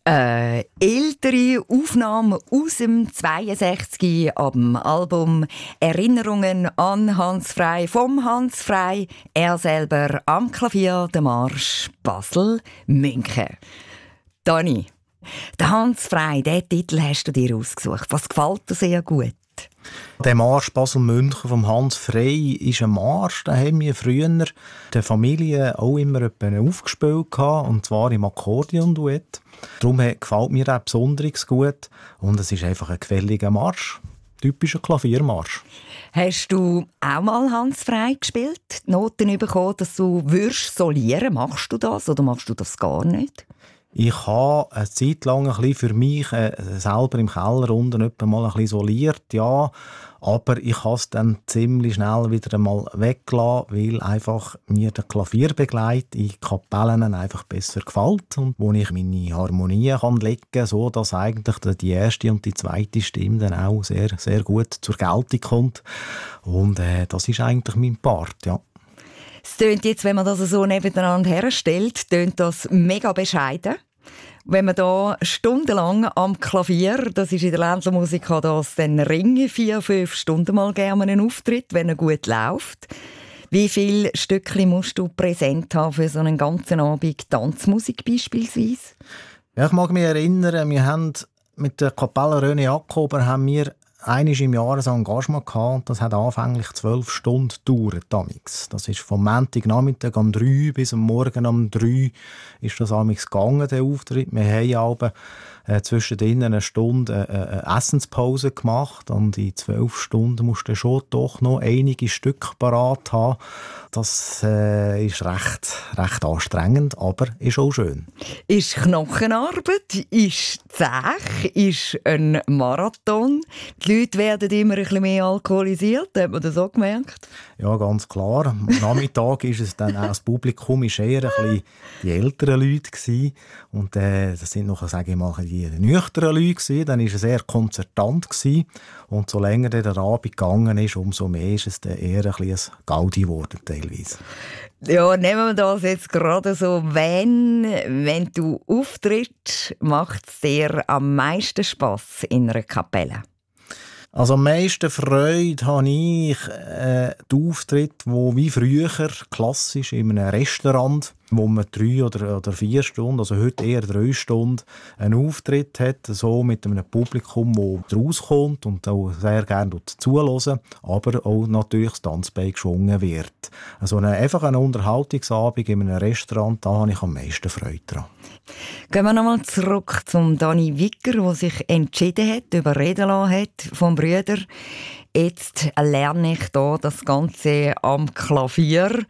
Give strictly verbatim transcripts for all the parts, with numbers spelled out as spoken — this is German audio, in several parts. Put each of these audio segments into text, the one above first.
Eine ältere Aufnahme aus dem zweiundsechzig ab dem Album «Erinnerungen an Hans Frey» vom Hans Frey. Er selber am Klavier, der Marsch Basel-München. Dani, der Hans Frey, diesen Titel hast du dir ausgesucht. Was gefällt dir sehr gut? Der Marsch Basel-München vom Hans Frey ist ein Marsch, den haben wir früher der Familie auch immer aufgespielt, und zwar im Akkordeon-Duett. Darum gefällt mir auch besonders gut und es ist einfach ein gefälliger Marsch, typischer Klaviermarsch. Hast du auch mal Hans Frey gespielt, die Noten bekommen, dass du würdest solieren? Machst du das oder machst du das gar nicht? Ich habe eine Zeit lang ein bisschen für mich äh, selber im Keller unten etwa mal ein bisschen soliert, ja. Aber ich habe es dann ziemlich schnell wieder einmal weggelassen, weil einfach mir der Klavierbegleit in Kapellen einfach besser gefällt und wo ich meine Harmonien kann legen kann, so dass eigentlich die erste und die zweite Stimme dann auch sehr, sehr gut zur Geltung kommt. Und äh, das ist eigentlich mein Part, ja. Es tönt jetzt, wenn man das so nebeneinander herstellt, tönt das mega bescheiden. Wenn man da stundenlang am Klavier, das ist in der Ländlermusik, das dann ringen, vier, fünf Stunden mal gerne einen Auftritt, wenn er gut läuft. Wie viele Stückchen musst du präsent haben für so einen ganzen Abend Tanzmusik beispielsweise? Ja, ich mag mich erinnern, wir haben mit der Kapelle René Jakober haben wir einmal im Jahr ein Engagement gehabt, das hat anfänglich zwölf Stunden gedauert. Das ist vom Montagnachmittag um drei bis am Morgen um drei ist das amigs gegangen, der Auftritt. Wir haben aber äh, zwischendrin eine Stunde äh, eine Essenspause gemacht und in zwölf Stunden musst du schon doch noch einige Stücke parat haben. Das äh, ist recht, recht anstrengend, aber ist auch schön. Ist Knochenarbeit, ist zäh, ist ein Marathon. Die Leute werden immer ein bisschen mehr alkoholisiert, hat man das auch gemerkt? Ja, ganz klar. Am Nachmittag ist es dann auch, das Publikum ist eher ein bisschen die älteren Leute gewesen. Und äh, das sind noch, sage ich mal, die nüchternen Leute gewesen. Dann war es eher konzertant gewesen. Und so länger der Abend gegangen ist, umso mehr ist es dann eher ein bisschen ein Gaudi geworden teilweise. Ja, nehmen wir das jetzt gerade so. Wenn, wenn du auftrittst, macht es dir am meisten Spass in einer Kapelle? Also am meisten Freude habe ich äh, die Auftritte, die wie früher klassisch in einem Restaurant, wo man drei oder, oder vier Stunden, also heute eher drei Stunden, einen Auftritt hat, so mit einem Publikum, das rauskommt und auch sehr gerne zuhört, aber auch natürlich das Tanzbein geschwungen wird. Also eine, einfach ein Unterhaltungsabend in einem Restaurant, da habe ich am meisten Freude daran. Gehen wir nochmal zurück zum Dani Wicker, der sich entschieden hat, überreden lassen hat vom Brüder. Jetzt lerne ich da das Ganze am Klavier.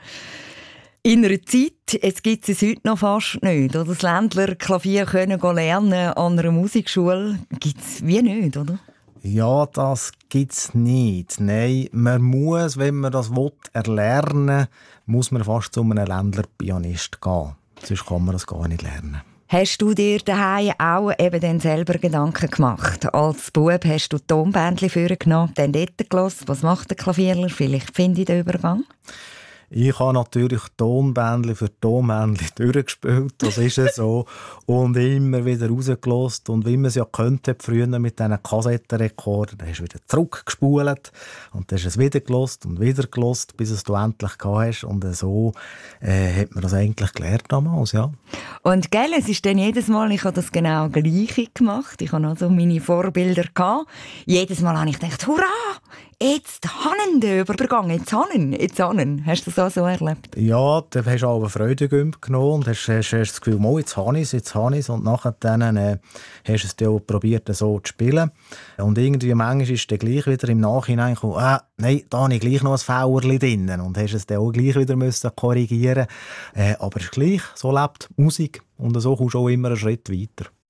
In einer Zeit, jetzt gibt es heute noch fast nicht, oder? Das Ländler Klavier können lernen an einer Musikschule, gibt es wie nicht, oder? Ja, das gibt es nicht. Nein, man muss, wenn man das will, erlernen, muss man fast zu einem Ländlerpianist gehen. Sonst kann man das gar nicht lernen. Hast du dir daheim auch eben dann selber Gedanken gemacht? Als Bub hast du Tonbändchen vorgenommen, dann dort gehört, was macht der Klavierler? Vielleicht finde ich den Übergang. Ich habe natürlich Tonbändchen für Tonbändchen durchgespielt, das ist es so. Und immer wieder rausgelassen. Und wie man es ja könnte früher mit diesen Kassettenrekordern, dann hast du wieder zurückgespult und dann hast du es wieder gelassen und wieder gelassen, bis es du endlich gehabt hast. Und so äh, hat man das eigentlich gelernt damals, ja. Und gell, es ist dann jedes Mal, ich habe das genau Gleiche gemacht. Ich hatte also meine Vorbilder gehabt. Jedes Mal habe ich gedacht, hurra! Jetzt haben den Übergang, jetzt haben, jetzt haben. Hast du das auch so erlebt? Ja, dann hast du auch eine Freude genommen und hast, hast, hast das Gefühl, oh, jetzt habe ich es, jetzt habe ich es. Und nachher dann, äh, hast du es dann auch probiert, so zu spielen. Und irgendwie manchmal ist dann gleich wieder im Nachhinein gekommen, ah, nein, da habe ich gleich noch ein Fauerchen drin. Und hast es dann auch gleich wieder müssen korrigieren. Äh, aber es ist gleich, so lebt Musik und so kommst du auch immer einen Schritt weiter.